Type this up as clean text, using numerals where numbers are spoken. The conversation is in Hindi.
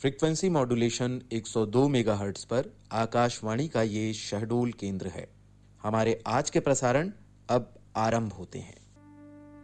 फ्रीक्वेंसी मॉड्यूलेशन 102 मेगाहर्ट्ज पर आकाशवाणी का ये शहडोल केंद्र है। हमारे आज के प्रसारण अब आरंभ होते हैं।